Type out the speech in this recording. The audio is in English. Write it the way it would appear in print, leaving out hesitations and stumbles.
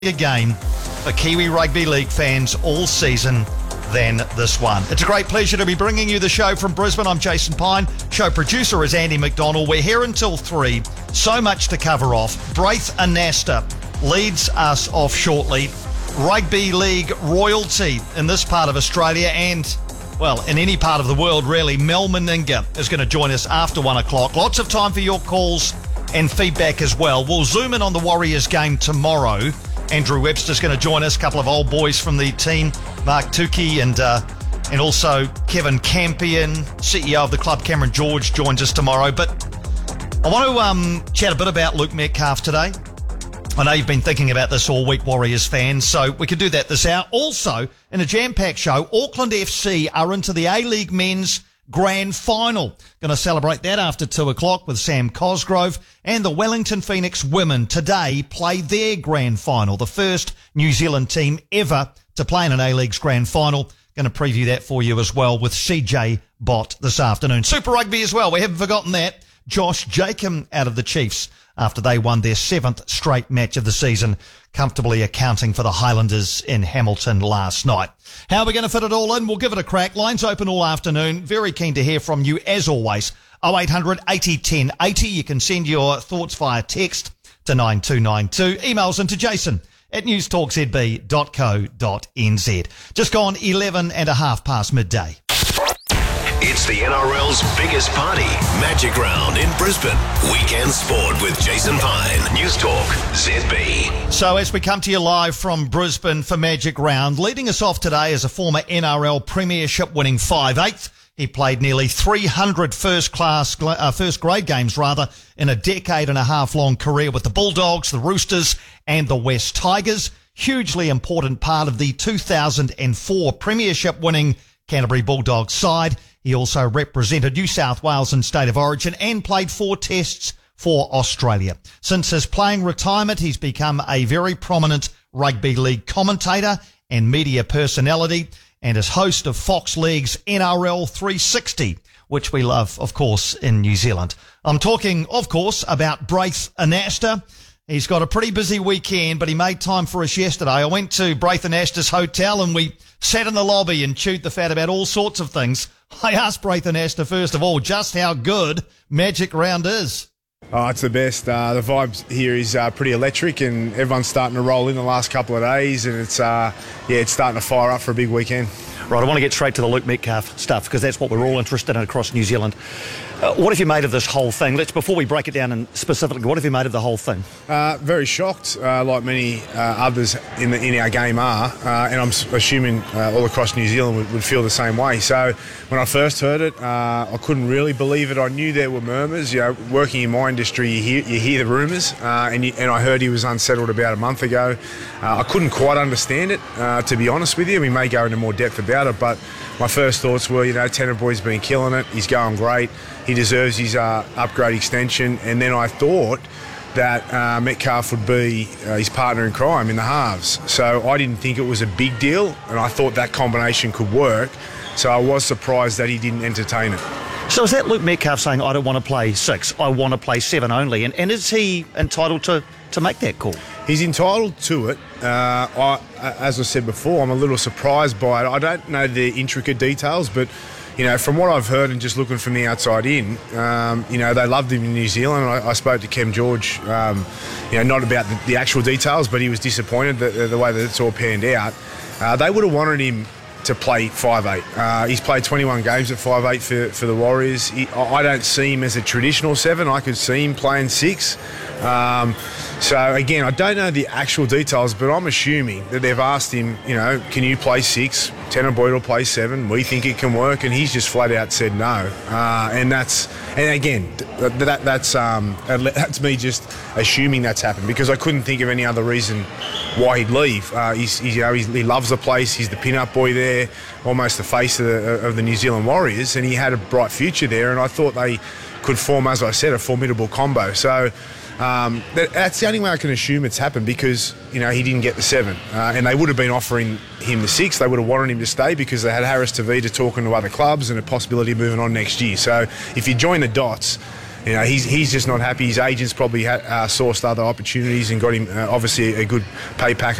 game for Kiwi Rugby League fans all season than this one. It's a great pleasure to be bringing you the show from Brisbane. I'm Jason Pine. Show producer is Andy McDonald. We're here until 3. So much to cover off. Braith Anasta leads us off shortly. Rugby League royalty in this part of Australia and, well, in any part of the world really. Mel Meninga is going to join us after 1 o'clock. Lots of time for your calls and feedback as well. We'll zoom in on the Warriors game tomorrow. Andrew Webster's going to join us, a couple of old boys from the team, Mark Tukey and also Kevin Campion, CEO of the club, Cameron George, joins us tomorrow. But I want to chat a bit about Luke Metcalf today. I know you've been thinking about this all week, Warriors fans, so we can do that this hour. Also, in a jam-packed show, Auckland FC are into the A-League Men's Grand Final. Going to celebrate that after 2 o'clock with Sam Cosgrove. And the Wellington Phoenix women today play their Grand Final, the first New Zealand team ever to play in an A-League's Grand Final. Going to preview that for you as well with CJ Bott this afternoon. Super Rugby as well, we haven't forgotten that. Josh Jacob out of the Chiefs after they won their 7th straight match of the season, comfortably accounting for the Highlanders in Hamilton last night. How are we going to fit it all in? We'll give it a crack. Lines open all afternoon. Very keen to hear from you as always. 0800 80 10 80. You can send your thoughts via text to 9292. Emails into Jason at newstalkzb.co.nz. Just gone 11 and a half past midday. It's the NRL's biggest party, Magic Round in Brisbane. Weekend sport with Jason Pine. News Talk ZB. So as we come to you live from Brisbane for Magic Round, leading us off today is a former NRL Premiership winning 5'8". He played nearly 300 first grade games in a decade and a half long career with the Bulldogs, the Roosters and the West Tigers. Hugely important part of the 2004 Premiership winning Canterbury Bulldogs side. He also represented New South Wales in State of Origin and played 4 tests for Australia. Since his playing retirement, he's become a very prominent rugby league commentator and media personality and is host of Fox League's NRL 360, which we love, of course, in New Zealand. I'm talking, of course, about Braith Anasta. He's got a pretty busy weekend, but he made time for us yesterday. I went to Braith Anasta's hotel and we sat in the lobby and chewed the fat about all sorts of things. I asked Braith Anasta, first of all, just how good Magic Round is. Oh, it's the best. The vibe here is pretty electric and everyone's starting to roll in the last couple of days and it's starting to fire up for a big weekend. Right, I want to get straight to the Luke Metcalf stuff because that's what we're all interested in across New Zealand. What have you made of this whole thing? Before we break it down and specifically, what have you made of the whole thing? Very shocked, like many others in our game are, and I'm assuming all across New Zealand would feel the same way. So when I first heard it, I couldn't really believe it. I knew there were murmurs. You know, working in my industry, you hear the rumours, and I heard he was unsettled about a month ago. I couldn't quite understand it, to be honest with you. We may go into more depth about it, but my first thoughts were, Tanner Boyd's been killing it. He's going great. He deserves his upgrade extension. And then I thought that Metcalf would be his partner in crime in the halves. So I didn't think it was a big deal, and I thought that combination could work. So I was surprised that he didn't entertain it. So is that Luke Metcalf saying, I don't want to play 6, I want to play 7 only? And is he entitled to make that call? He's entitled to it. As I said before, I'm a little surprised by it. I don't know the intricate details, but from what I've heard and just looking from the outside in, they loved him in New Zealand. I spoke to Cam George, not about the actual details, but he was disappointed the way that it's all panned out. They would have wanted him to play 5'8". He's played 21 games at 5'8" for the Warriors. I don't see him as a traditional 7. I could see him playing 6. So again, I don't know the actual details, but I'm assuming that they've asked him, can you play 6? Tanner Boyd will play 7. We think it can work, and he's just flat out said no. And that's me just assuming that's happened because I couldn't think of any other reason why he'd leave. He loves the place. He's the pin-up boy there, almost the face of the New Zealand Warriors, and he had a bright future there. And I thought they could form, as I said, a formidable combo. So. That's the only way I can assume it's happened because, he didn't get the 7. And they would have been offering him the 6. They would have wanted him to stay because they had Harris Tavita talking to other clubs and a possibility of moving on next year. So if you join the dots, you know, he's just not happy. His agents probably sourced other opportunities and got him obviously a good pay packet